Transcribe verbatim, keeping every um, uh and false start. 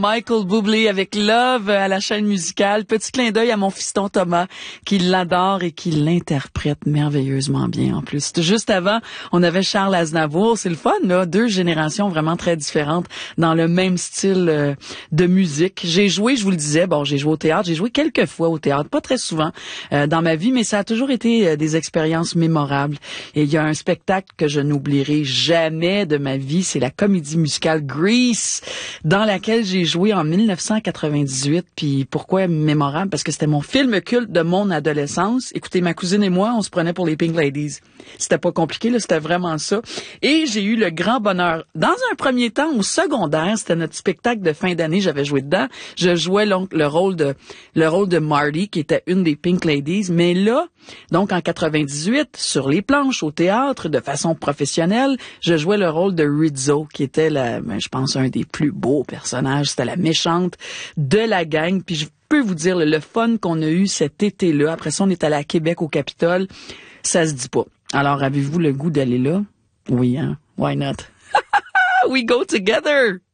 Michael Bublé avec Love à la chaîne musicale. Petit clin d'œil à mon fiston Thomas qui l'adore et qui l'interprète merveilleusement bien en plus. Juste avant, on avait Charles Aznavour. C'est le fun, là. Deux générations vraiment très différentes dans le même style euh, de musique. J'ai joué, je vous le disais, bon, j'ai joué au théâtre. J'ai joué quelques fois au théâtre, pas très souvent euh, dans ma vie, mais ça a toujours été euh, des expériences mémorables. Et il y a un spectacle que je n'oublierai jamais de ma vie, c'est la comédie musicale Grease, dans laquelle j'ai joué en dix-neuf cent quatre-vingt-dix-huit. Puis pourquoi mémorable? Parce que c'était mon film culte de mon adolescence. Écoutez, ma cousine et moi, on se prenait pour les Pink Ladies. C'était pas compliqué, là, c'était vraiment ça. Et j'ai eu le grand bonheur. Dans un premier temps, au secondaire, c'était notre spectacle de fin d'année, j'avais joué dedans. Je jouais donc le rôle de le rôle de Marty, qui était une des Pink Ladies. Mais là, donc en quatre-vingt-dix-huit, sur les planches, au théâtre, de façon professionnelle, je jouais le rôle de Rizzo, qui était, la, je pense, un des plus beaux personnages. C'était la méchante de la gang. Puis je peux vous dire, le fun qu'on a eu cet été-là. Après ça, on est allé à Québec, au Capitole. Ça se dit pas. Alors, avez-vous le goût d'aller là? Oui, hein? Why not? We go together!